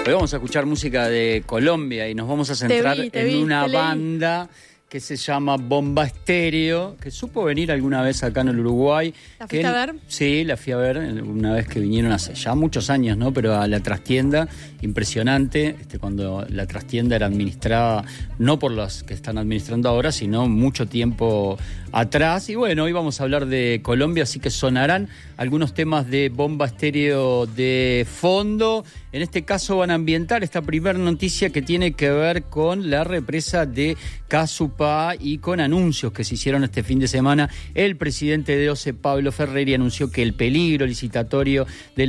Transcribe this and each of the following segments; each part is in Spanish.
Hoy vamos a escuchar música de Colombia y nos vamos a centrar en una banda que se llama Bomba Estéreo, que supo venir alguna vez acá en el Uruguay. ¿La fuiste a ver? Sí, la fui a ver una vez que vinieron hace ya muchos años, ¿no? Pero a la trastienda, impresionante, cuando la trastienda era administrada no por los que están administrando ahora, sino mucho tiempo atrás. Y bueno, hoy vamos a hablar de Colombia, así que sonarán algunos temas de Bomba Estéreo de fondo. En este caso van a ambientar esta primera noticia que tiene que ver con la represa de Casupá y con anuncios que se hicieron este fin de semana. El presidente de OCE, Pablo Ferreri, anunció que el pliego licitatorio de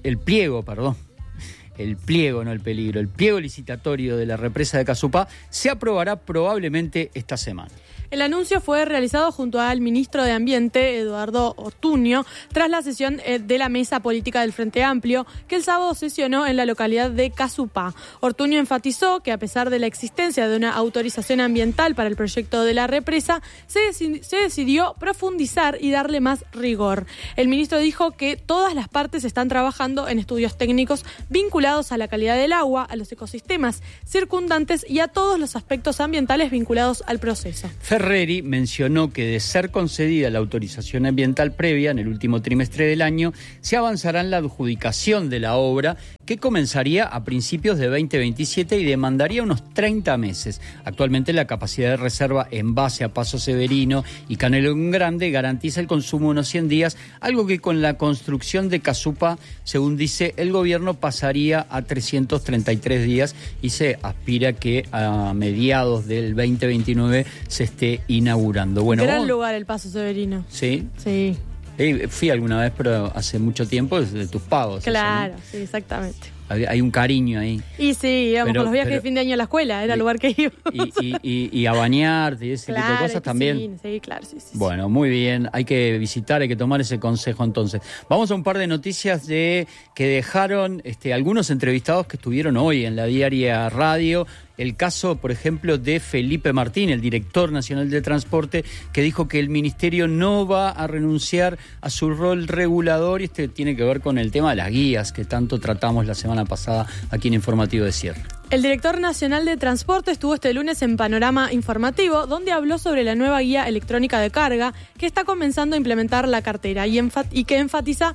la represa de Casupá se aprobará probablemente esta semana. El anuncio fue realizado junto al ministro de Ambiente, Eduardo Ortuño, tras la sesión de la Mesa Política del Frente Amplio, que el sábado sesionó en la localidad de Casupá. Ortuño enfatizó que a pesar de la existencia de una autorización ambiental para el proyecto de la represa, se decidió profundizar y darle más rigor. El ministro dijo que todas las partes están trabajando en estudios técnicos vinculados a la calidad del agua, a los ecosistemas circundantes y a todos los aspectos ambientales vinculados al proceso. Ferreri mencionó que de ser concedida la autorización ambiental previa en el último trimestre del año, se avanzará en la adjudicación de la obra, que comenzaría a principios de 2027 y demandaría unos 30 meses. Actualmente la capacidad de reserva en base a Paso Severino y Canelón Grande garantiza el consumo de unos 100 días, algo que con la construcción de Casupá, según dice el gobierno, pasaría a 333 días y se aspira que a mediados del 2029 se esté inaugurando. Bueno, gran lugar el Paso Severino. ¿Sí? Sí. Fui alguna vez, pero hace mucho tiempo, desde tus pagos. Claro, eso, ¿no? sí, exactamente. Hay un cariño ahí. Y sí, íbamos con los viajes de fin de año a la escuela, era el lugar que íbamos. Y a bañarte y ese tipo de cosas también. Sí, claro, sí. Bueno, muy bien, hay que visitar, hay que tomar ese consejo entonces. Vamos a un par de noticias que dejaron algunos entrevistados que estuvieron hoy en la Diaria Radio. El caso, por ejemplo, de Felipe Martín, el director nacional de transporte, que dijo que el ministerio no va a renunciar a su rol regulador, y tiene que ver con el tema de las guías que tanto tratamos la semana pasada aquí en Informativo de Cierre. El director nacional de transporte estuvo este lunes en Panorama Informativo, donde habló sobre la nueva guía electrónica de carga que está comenzando a implementar la cartera y que enfrenta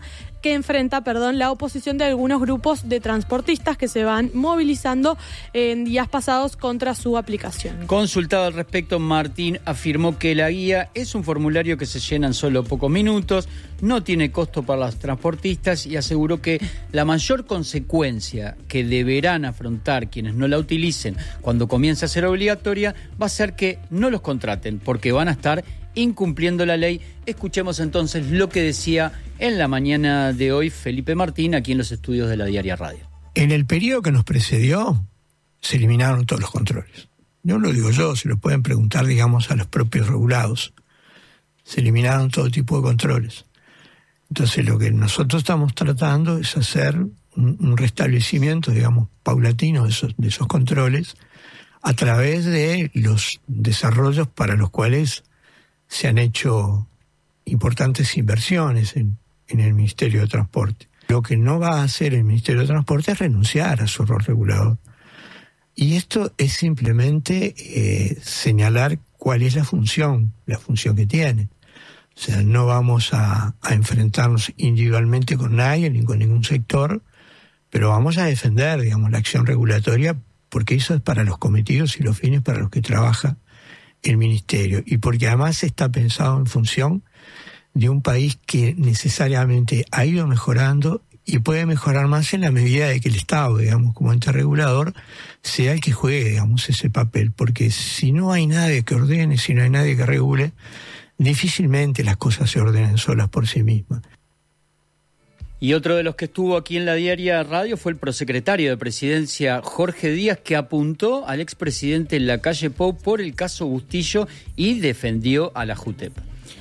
la oposición de algunos grupos de transportistas que se van movilizando en días pasados contra su aplicación. Consultado al respecto, Martín afirmó que la guía es un formulario que se llena en solo pocos minutos, no tiene costo para los transportistas y aseguró que la mayor consecuencia que deberán afrontar quienes no la utilicen cuando comience a ser obligatoria va a ser que no los contraten, porque van a estar incumpliendo la ley. Escuchemos entonces lo que decía en la mañana de hoy Felipe Martín aquí en los estudios de la Diaria Radio. En el periodo que nos precedió se eliminaron todos los controles. No lo digo yo, se lo pueden preguntar, digamos, a los propios regulados. Se eliminaron todo tipo de controles. Entonces lo que nosotros estamos tratando es hacer un restablecimiento, digamos, paulatino de esos controles a través de los desarrollos para los cuales se han hecho importantes inversiones en el Ministerio de Transporte. Lo que no va a hacer el Ministerio de Transporte es renunciar a su rol regulador. Y esto es simplemente señalar cuál es la función que tiene. O sea, no vamos a enfrentarnos individualmente con nadie ni con ningún sector, pero vamos a defender, digamos, la acción regulatoria, porque eso es para los cometidos y los fines para los que trabaja el Ministerio, y porque además está pensado en función de un país que necesariamente ha ido mejorando y puede mejorar más en la medida de que el Estado, digamos, como ente regulador, sea el que juegue, digamos, ese papel, porque si no hay nadie que ordene, si no hay nadie que regule, difícilmente las cosas se ordenen solas por sí mismas. Y otro de los que estuvo aquí en la Diaria Radio fue el prosecretario de Presidencia, Jorge Díaz, que apuntó al expresidente Lacalle Pou por el caso Bustillo y defendió a la JUTEP.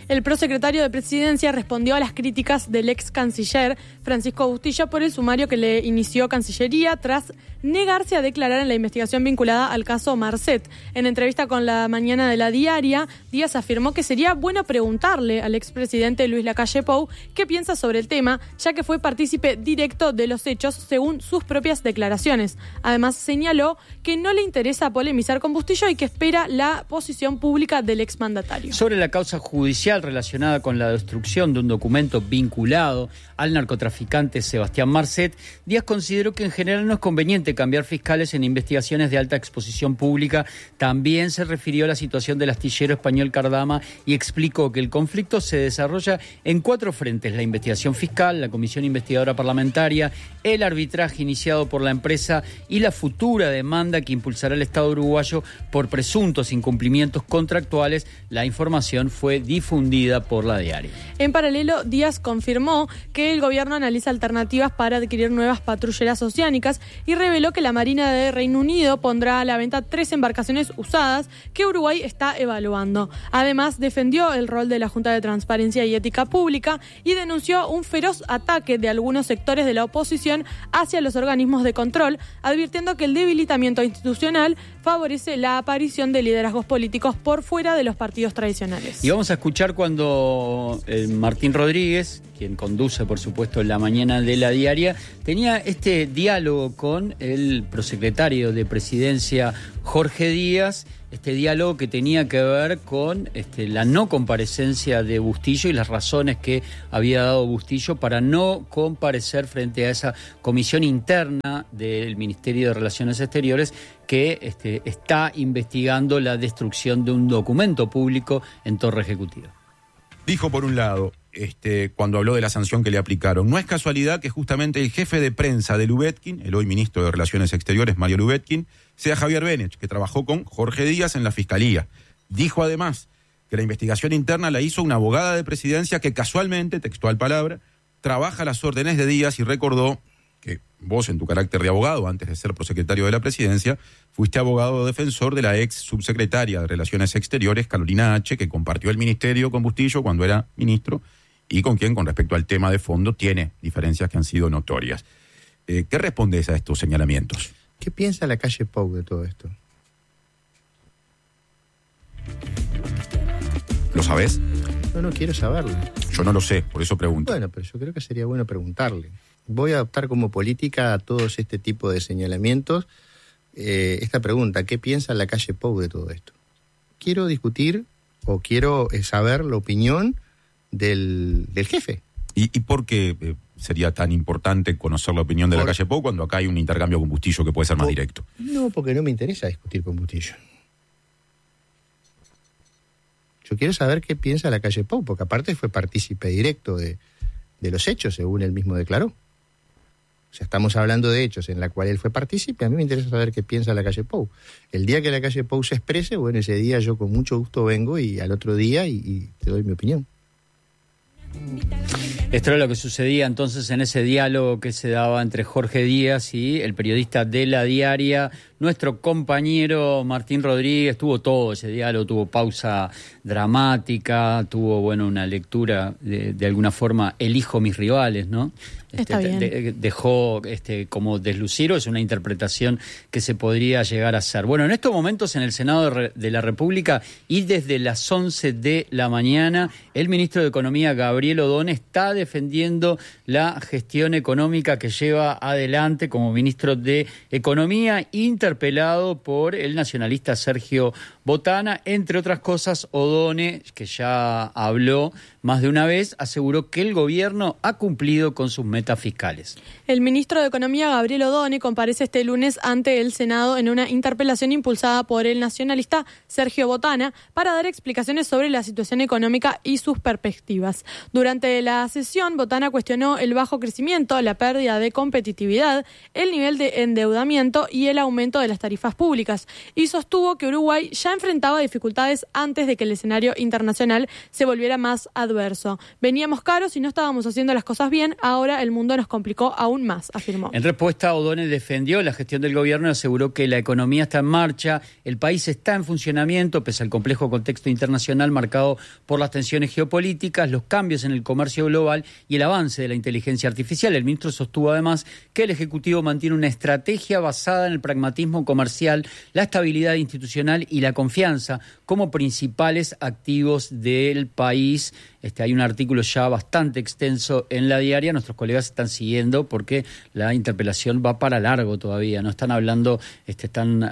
El prosecretario de Presidencia respondió a las críticas del ex canciller Francisco Bustillo por el sumario que le inició Cancillería tras negarse a declarar en la investigación vinculada al caso Marcet. En entrevista con La Mañana de la Diaria, Díaz afirmó que sería bueno preguntarle al expresidente Luis Lacalle Pou qué piensa sobre el tema, ya que fue partícipe directo de los hechos según sus propias declaraciones. Además, señaló que no le interesa polemizar con Bustillo y que espera la posición pública del exmandatario. Sobre la causa judicial relacionada con la destrucción de un documento vinculado al narcotraficante Sebastián Marcet, Díaz consideró que en general no es conveniente cambiar fiscales en investigaciones de alta exposición pública. También se refirió a la situación del astillero español Cardama y explicó que el conflicto se desarrolla en 4 frentes: la investigación fiscal, la comisión investigadora parlamentaria, el arbitraje iniciado por la empresa y la futura demanda que impulsará el Estado uruguayo por presuntos incumplimientos contractuales. La información fue difundida por La Diaria. En paralelo, Díaz confirmó que el gobierno analiza alternativas para adquirir nuevas patrulleras oceánicas y reveló que la Marina de Reino Unido pondrá a la venta 3 embarcaciones usadas que Uruguay está evaluando. Además, defendió el rol de la Junta de Transparencia y Ética Pública y denunció un feroz ataque de algunos sectores de la oposición hacia los organismos de control, advirtiendo que el debilitamiento institucional favorece la aparición de liderazgos políticos por fuera de los partidos tradicionales. Y vamos a escuchar cuando Martín Rodríguez, quien conduce, por supuesto, La Mañana de la Diaria, tenía este diálogo con el prosecretario de Presidencia, Jorge Díaz, este diálogo que tenía que ver con la no comparecencia de Bustillo y las razones que había dado Bustillo para no comparecer frente a esa comisión interna del Ministerio de Relaciones Exteriores que está investigando la destrucción de un documento público en Torre Ejecutiva. Dijo, por un lado, cuando habló de la sanción que le aplicaron, no es casualidad que justamente el jefe de prensa de Lubetkin, el hoy ministro de Relaciones Exteriores, Mario Lubetkin, sea Javier Benech, que trabajó con Jorge Díaz en la Fiscalía. Dijo además que la investigación interna la hizo una abogada de Presidencia que casualmente, textual palabra, trabaja a las órdenes de Díaz, y recordó que vos, en tu carácter de abogado, antes de ser prosecretario de la Presidencia, fuiste abogado defensor de la ex subsecretaria de Relaciones Exteriores, Carolina H., que compartió el ministerio con Bustillo cuando era ministro, y con quien, con respecto al tema de fondo, tiene diferencias que han sido notorias. ¿Qué respondes a estos señalamientos? ¿Qué piensa Lacalle Pou de todo esto? ¿Lo sabés? No quiero saberlo. Yo no lo sé, por eso pregunto. Bueno, pero yo creo que sería bueno preguntarle. Voy a adoptar como política a todos este tipo de señalamientos esta pregunta: ¿qué piensa Lacalle Pou de todo esto? Quiero discutir o quiero saber la opinión del jefe. ¿Y por qué sería tan importante conocer la opinión de Lacalle Pou cuando acá hay un intercambio con Bustillo que puede ser más directo? No, porque no me interesa discutir con Bustillo. Yo quiero saber qué piensa Lacalle Pou, porque aparte fue partícipe directo de los hechos, según él mismo declaró. O sea, estamos hablando de hechos en la cual él fue partícipe. A mí me interesa saber qué piensa Lacalle Pou. El día que Lacalle Pou se exprese, bueno, ese día yo con mucho gusto vengo y al otro día y te doy mi opinión. Esto era lo que sucedía entonces en ese diálogo que se daba entre Jorge Díaz y el periodista de La Diaria, nuestro compañero Martín Rodríguez. Tuvo todo ese diálogo, tuvo pausa dramática, tuvo, una lectura de alguna forma, elijo mis rivales, ¿no? Está bien. Dejó como deslucir, o es una interpretación que se podría llegar a hacer. Bueno, en estos momentos en el Senado de la República y desde las 11 de la mañana, el ministro de Economía, Gabriel Odone, está defendiendo la gestión económica que lleva adelante como ministro de Economía, interpelado por el nacionalista Sergio Botana. Entre otras cosas, Odone, que ya habló más de una vez, aseguró que el gobierno ha cumplido con sus metas fiscales. El ministro de Economía, Gabriel Odone, comparece este lunes ante el Senado en una interpelación impulsada por el nacionalista Sergio Botana para dar explicaciones sobre la situación económica y sus perspectivas. Durante la sesión, Botana cuestionó el bajo crecimiento, la pérdida de competitividad, el nivel de endeudamiento y el aumento de las tarifas públicas, y sostuvo que Uruguay ya enfrentaba dificultades antes de que el escenario internacional se volviera más adverso. adverso. Veníamos caros y no estábamos haciendo las cosas bien, ahora el mundo nos complicó aún más, afirmó. En respuesta, O'Donnell defendió la gestión del gobierno y aseguró que la economía está en marcha, el país está en funcionamiento, pese al complejo contexto internacional marcado por las tensiones geopolíticas, los cambios en el comercio global y el avance de la inteligencia artificial. El ministro sostuvo además que el Ejecutivo mantiene una estrategia basada en el pragmatismo comercial, la estabilidad institucional y la confianza como principales activos del país. Hay un artículo ya bastante extenso en La Diaria, nuestros colegas están siguiendo porque la interpelación va para largo todavía, no están hablando, están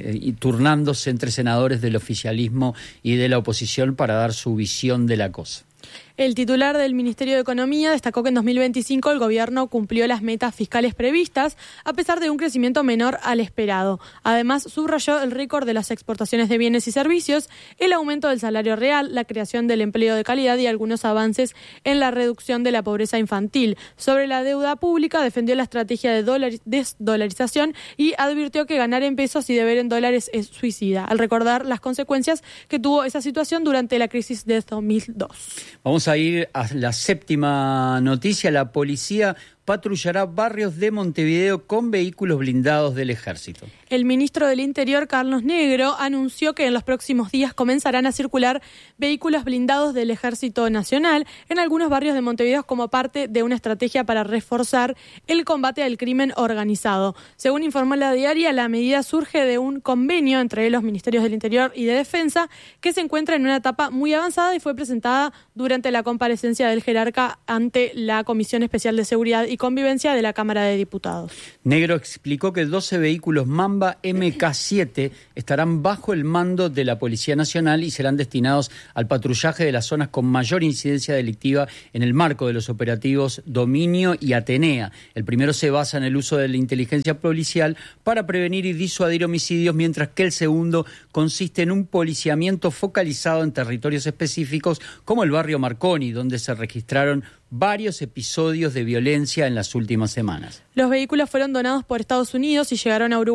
turnándose entre senadores del oficialismo y de la oposición para dar su visión de la cosa. El titular del Ministerio de Economía destacó que en 2025 el gobierno cumplió las metas fiscales previstas, a pesar de un crecimiento menor al esperado. Además, subrayó el récord de las exportaciones de bienes y servicios, el aumento del salario real, la creación del empleo de calidad y algunos avances en la reducción de la pobreza infantil. Sobre la deuda pública, defendió la estrategia de desdolarización y advirtió que ganar en pesos y deber en dólares es suicida, al recordar las consecuencias que tuvo esa situación durante la crisis de 2002. Vamos a ir a la séptima noticia. La policía patrullará barrios de Montevideo con vehículos blindados del Ejército. El ministro del Interior, Carlos Negro, anunció que en los próximos días comenzarán a circular vehículos blindados del Ejército Nacional en algunos barrios de Montevideo como parte de una estrategia para reforzar el combate al crimen organizado. Según informó La Diaria, la medida surge de un convenio entre los Ministerios del Interior y de Defensa que se encuentra en una etapa muy avanzada y fue presentada durante la comparecencia del jerarca ante la Comisión Especial de Seguridad y Convivencia de la Cámara de Diputados. Negro explicó que 12 vehículos Mamba MK7 estarán bajo el mando de la Policía Nacional y serán destinados al patrullaje de las zonas con mayor incidencia delictiva en el marco de los operativos Dominio y Atenea. El primero se basa en el uso de la inteligencia policial para prevenir y disuadir homicidios, mientras que el segundo consiste en un policiamiento focalizado en territorios específicos como el barrio Marconi, donde se registraron varios episodios de violencia en las últimas semanas. Los vehículos fueron donados por Estados Unidos y llegaron a Uruguay